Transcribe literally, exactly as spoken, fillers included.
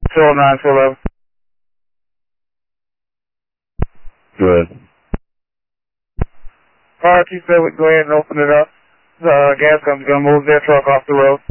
two oh nine, two eleven. Good. Alright, you said we go ahead and open it up. The uh, gas company's gonna move their truck off the road.